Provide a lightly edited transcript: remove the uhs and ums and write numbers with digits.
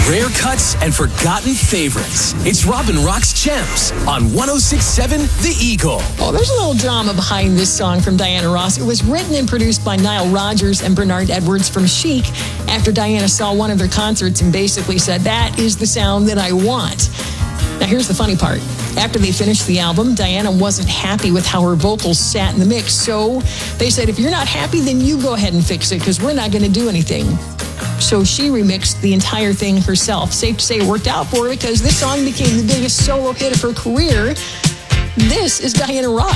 Rare cuts and forgotten favorites. It's Robin Rock's Gems on 106.7 The Eagle. Oh, there's a little drama behind this song from Diana Ross. It was written and produced by Nile Rodgers and Bernard Edwards from Chic after Diana saw one of their concerts and basically said, "That is the sound that I want." Now, here's the funny part. After they finished the album, Diana wasn't happy with how her vocals sat in the mix. So they said, "If you're not happy, then you go ahead and fix it because we're not going to do anything." So she remixed the entire thing herself. Safe to say it worked out for her because this song became the biggest solo hit of her career. This is Diana Ross.